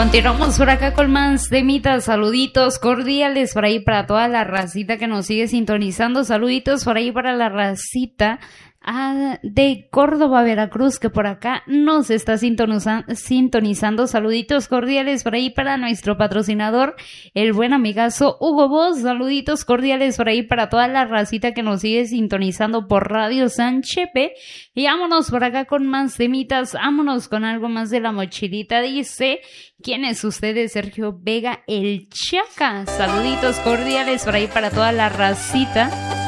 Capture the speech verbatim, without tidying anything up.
Continuamos por acá con más temitas, saluditos cordiales por ahí para toda la racita que nos sigue sintonizando, saluditos por ahí para la racita ah, de Córdoba, Veracruz, que por acá nos está sintoniza- sintonizando, saluditos cordiales por ahí para nuestro patrocinador, el buen amigazo Hugo Boss, saluditos cordiales por ahí para toda la racita que nos sigue sintonizando por Radio San Chepe, y vámonos por acá con más temitas, vámonos con algo más de la mochilita, dice... ¿Quién es usted? Sergio Vega, el Chaca. Saluditos cordiales por ahí para toda la racita.